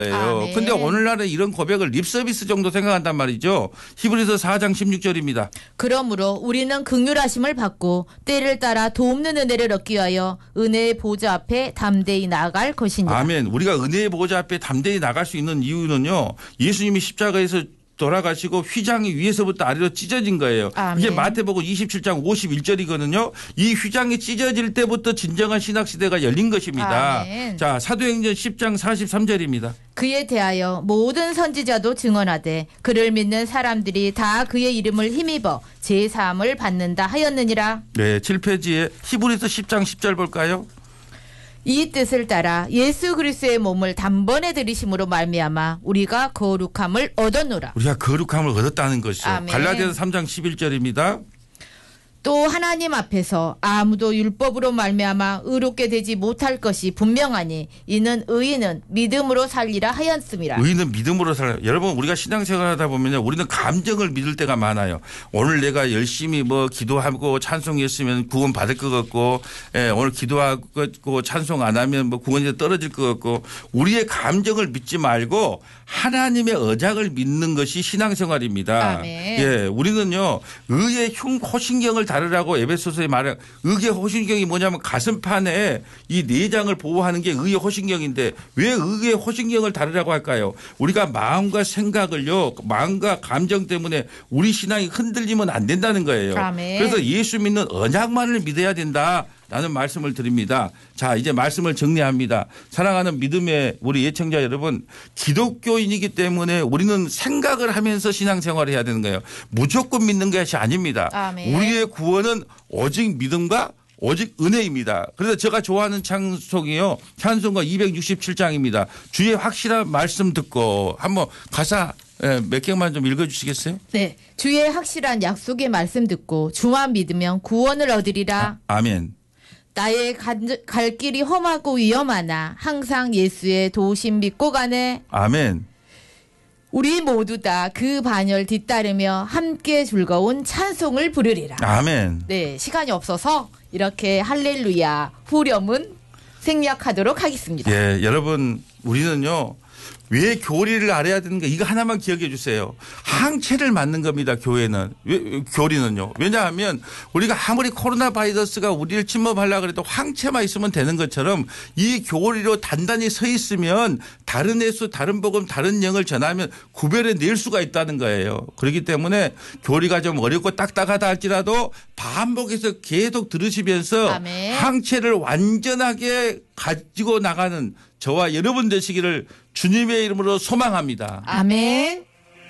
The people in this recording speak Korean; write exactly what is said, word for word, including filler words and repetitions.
아, 네. 근데 오늘날에 이런 고백을 립서비스 정도 생각한단 말이죠. 히브리서 사 장 십육 절입니다. 그러므로 우리는 긍휼하심을 받고 때를 따라 돕는 은혜를 얻기 위하여 은혜의 보좌 앞에 담대히 나아갈 것이니라. 아멘. 우리가 은혜의 보좌 앞에 담대히 나갈 수 있는 이유는요. 예수님이 십자가에서 돌아가시고 휘장이 위에서부터 아래로 찢어진 거예요. 아멘. 이게 마태복음 이십칠 장 오십일 절이거든요. 이 휘장이 찢어질 때부터 진정한 신학시대가 열린 것입니다. 아멘. 자, 사도행전 십 장 사십삼 절입니다. 그에 대하여 모든 선지자도 증언하되 그를 믿는 사람들이 다 그의 이름을 힘입어 제사함을 받는다 하였느니라. 네, 칠 페이지에 히브리서 십 장 십 절 볼까요? 이 뜻을 따라 예수 그리스도의 몸을 단번에 들이심으로 말미암아 우리가 거룩함을 얻었노라. 우리가 거룩함을 얻었다는 것이죠. 아멘. 갈라디아서 삼 장 십일 절입니다. 또 하나님 앞에서 아무도 율법으로 말미암아 의롭게 되지 못할 것이 분명하니 이는 의인은 믿음으로 살리라 하였습니다. 의인은 믿음으로 살아요. 여러분 우리가 신앙생활하다 보면요. 우리는 감정을 믿을 때가 많아요. 오늘 내가 열심히 뭐 기도하고 찬송했으면 구원 받을 것 같고 예, 오늘 기도하고 찬송 안 하면 뭐 구원이 떨어질 것 같고 우리의 감정을 믿지 말고 하나님의 언약을 믿는 것이 신앙생활입니다. 아멘. 예, 우리는요. 의의 호신경을 다르라고 에베소서에 말해 의의 호신경이 뭐냐면 가슴판에 이 내장을 보호하는 게 의의 호신경인데 왜 의의 호신경을 다르라고 할까요? 우리가 마음과 생각을요. 마음과 감정 때문에 우리 신앙이 흔들리면 안 된다는 거예요. 아멘. 그래서 예수 믿는 언약만을 믿어야 된다. 라는 말씀을 드립니다. 자, 이제 말씀을 정리합니다. 사랑하는 믿음의 우리 예청자 여러분, 기독교인이기 때문에 우리는 생각을 하면서 신앙생활을 해야 되는 거예요. 무조건 믿는 것이 아닙니다. 아멘. 우리의 구원은 오직 믿음과 오직 은혜입니다. 그래서 제가 좋아하는 찬송이요. 찬송가 이백육십칠 장입니다. 주의 확실한 말씀 듣고 한번 가사 몇 개만 좀 읽어주시겠어요? 네, 주의 확실한 약속의 말씀 듣고 주만 믿으면 구원을 얻으리라. 아, 아멘. 나의 갈 길이 험하고 위험하나 항상 예수의 도우심 믿고 가네. 아멘. 우리 모두 다 그 반열 뒤따르며 함께 즐거운 찬송을 부르리라. 아멘. 네, 시간이 없어서 이렇게 할렐루야 후렴은 생략하도록 하겠습니다. 예, 여러분 우리는요. 왜 교리를 알아야 되는가 이거 하나만 기억해 주세요. 항체를 맞는 겁니다. 교회는. 왜, 교리는요. 왜냐하면 우리가 아무리 코로나 바이러스가 우리를 침범하려고 해도 항체만 있으면 되는 것처럼 이 교리로 단단히 서 있으면 다른 예수 다른 복음 다른 영을 전하면 구별해 낼 수가 있다는 거예요. 그렇기 때문에 교리가 좀 어렵고 딱딱하다 할지라도 반복해서 계속 들으시면서 아멘. 항체를 완전하게 가지고 나가는 저와 여러분 되시기를 주님의 이름으로 소망합니다. 아멘.